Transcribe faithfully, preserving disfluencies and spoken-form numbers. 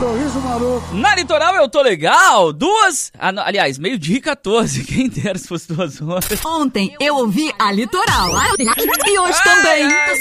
Sorriso maroto. Na Litoral eu tô legal. Duas... Ah, não, aliás, meio-dia e quatorze. Quem dera se fosse duas horas. Ontem eu ouvi a Litoral. E hoje Ai, também. ai.